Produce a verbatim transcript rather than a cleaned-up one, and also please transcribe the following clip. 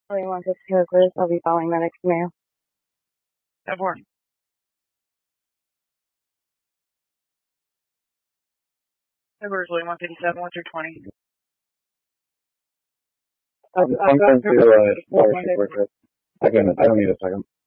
Twenty-one fifty-two Chris. I'll be following that next email. Have one. February one fifty-seven, one through twenty. I'm going to uh, I can. I don't need a second.